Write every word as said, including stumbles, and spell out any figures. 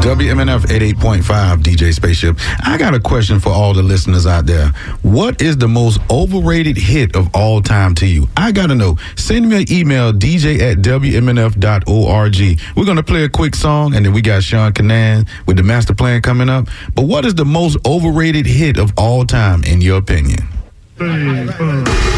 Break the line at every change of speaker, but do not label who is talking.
W M N F eighty-eight point five, D J Spaceship. I got a question for all the listeners out there. What is the most overrated hit of all time to you? I got to know. Send me an email, D J at W M N F dot org. We're going to play a quick song, and then we got Sean Canan with the master plan coming up. But what is the most overrated hit of all time, in your opinion?